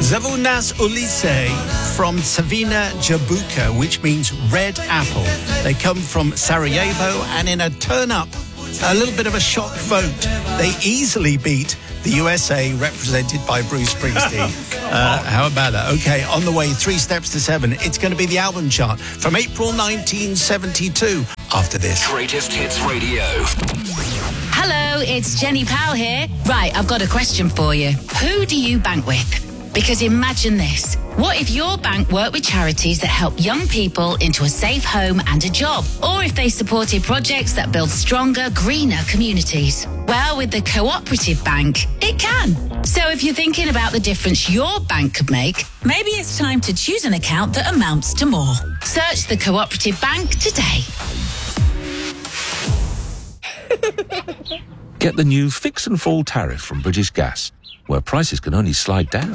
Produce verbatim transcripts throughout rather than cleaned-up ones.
Zavunas Ulisse from Savina Jabuka, which means red apple. They come from Sarajevo, and in a turn-up, a little bit of a shock vote, they easily beat the U S A, represented by Bruce Springsteen. uh, how about that? Okay, on the way, three steps to seven. It's going to be the album chart from April nineteen seventy-two. After this. Greatest Hits Radio. Hello, it's Jenny Powell here. Right, I've got a question for you. Who do you bank with? Because imagine this. What if your bank worked with charities that help young people into a safe home and a job? Or if they supported projects that build stronger, greener communities? Well, with the Cooperative Bank, it can. So if you're thinking about the difference your bank could make, maybe it's time to choose an account that amounts to more. Search the Cooperative Bank today. Get the new Fix and Fall tariff from British Gas, where prices can only slide down.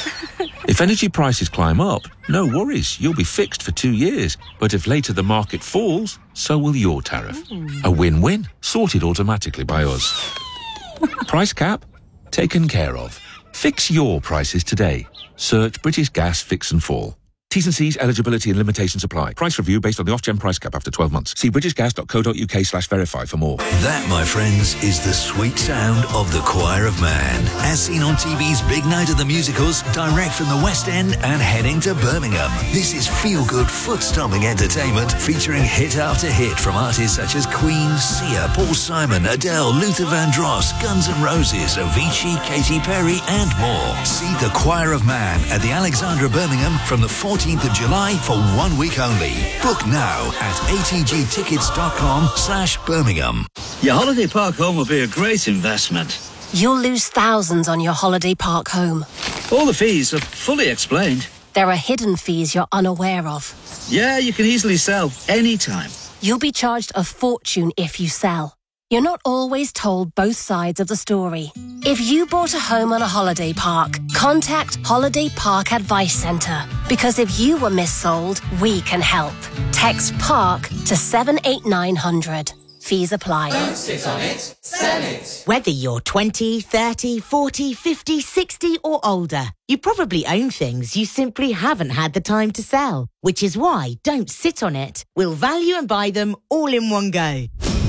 If energy prices climb up, no worries, you'll be fixed for two years. But if later the market falls, so will your tariff. A win-win, sorted automatically by us. Price cap? Taken care of. Fix your prices today. Search British Gas Fix and Fall. T's and C's, eligibility and limitations apply. Price review based on the Ofgem price cap after twelve months. See britishgas.co.uk slash verify for more. That, my friends, is the sweet sound of the Choir of Man. As seen on T V's Big Night of the Musicals, direct from the West End and heading to Birmingham. This is feel-good, foot-stomping entertainment featuring hit after hit from artists such as Queen, Sia, Paul Simon, Adele, Luther Vandross, Guns N' Roses, Avicii, Katy Perry and more. See the Choir of Man at the Alexandra Birmingham from the fourteenth of July for one week only. Book now at atgtickets.com slash Birmingham. Your holiday park home will be a great investment. You'll lose thousands on your holiday park home. All the fees are fully explained. There are hidden fees you're unaware of. Yeah, you can easily sell anytime. You'll be charged a fortune if you sell. You're not always told both sides of the story. If you bought a home on a holiday park, contact Holiday Park Advice Centre. Because if you were missold, we can help. Text PARK to seven eight nine hundred. Fees apply. Don't sit on it, sell it. Whether you're twenty, thirty, forty, fifty, sixty or older, you probably own things you simply haven't had the time to sell. Which is why Don't Sit on It will value and buy them all in one go.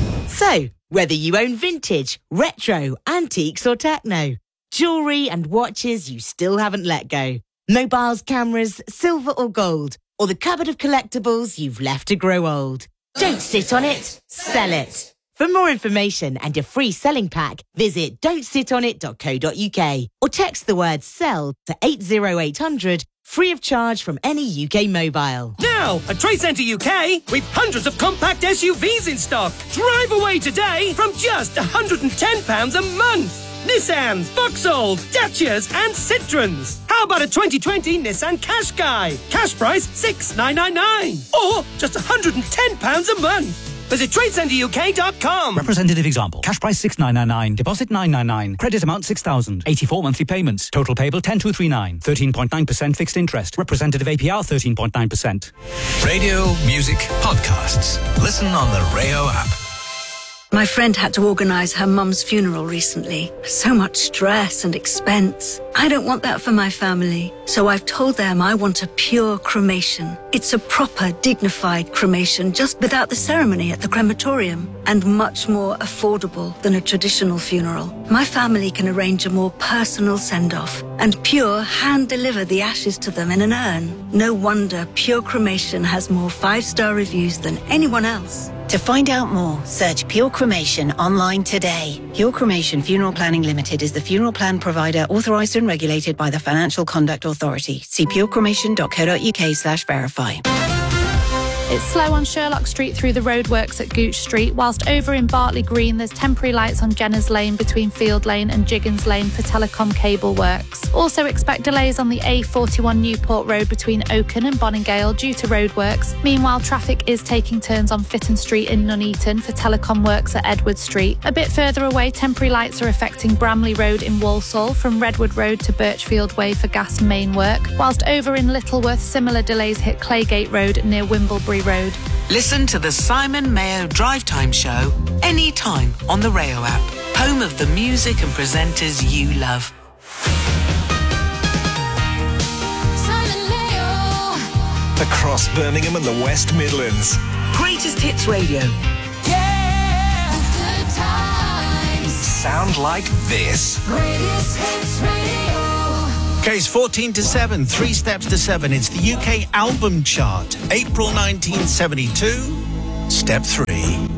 So, whether you own vintage, retro, antiques or techno, jewellery and watches you still haven't let go, mobiles, cameras, silver or gold, or the cupboard of collectibles you've left to grow old. Don't sit on it, sell it. For more information and a free selling pack, visit don't sit on it dot co dot uk or text the word SELL to eight zero eight hundred, free of charge from any U K mobile. Now, at Trade Centre U K, we've hundreds of compact S U Vs in stock. Drive away today from just one hundred and ten pounds a month. Nissans, Vauxhalls, Dacias and Citroens. How about a twenty twenty Nissan Qashqai? Cash price six thousand nine hundred ninety-nine. Or just one hundred and ten pounds a month. Visit trade centre U K dot com. Representative example. Cash price six thousand nine hundred ninety-nine. Deposit nine hundred ninety-nine. Credit amount six thousand. eighty-four monthly payments. Total payable ten thousand two hundred thirty-nine. thirteen point nine percent fixed interest. Representative A P R thirteen point nine percent. Radio, music, podcasts. Listen on the Rayo app. My friend had to organise her mum's funeral recently. So much stress and expense. I don't want that for my family. So I've told them I want a pure cremation. It's a proper, dignified cremation, just without the ceremony at the crematorium. And much more affordable than a traditional funeral. My family can arrange a more personal send-off. And Pure hand-deliver the ashes to them in an urn. No wonder Pure Cremation has more five-star reviews than anyone else. To find out more, search Pure Cremation online today. Pure Cremation Funeral Planning Limited is the funeral plan provider authorised and regulated by the Financial Conduct Authority. See purecremation dot co dot uk slash verify. It's slow on Sherlock Street through the roadworks at Gooch Street, whilst over in Bartley Green there's temporary lights on Jenner's Lane between Field Lane and Jiggins Lane for telecom cable works. Also expect delays on the A forty-one Newport Road between Oaken and Bonningale due to roadworks. Meanwhile, traffic is taking turns on Fitton Street in Nuneaton for telecom works at Edward Street. A bit further away, temporary lights are affecting Bramley Road in Walsall from Redwood Road to Birchfield Way for gas and main work, whilst over in Littleworth similar delays hit Claygate Road near Wimblebury Road. Listen to the Simon Mayo Drive Time Show anytime on the Rayo app, home of the music and presenters you love. across Birmingham and the West Midlands. Greatest Hits Radio. Yeah, good times. Sound like this. Greatest Hits Radio. Okay, it's fourteen to seven, three steps to seven. It's the U K album chart, April nineteen seventy-two, step three.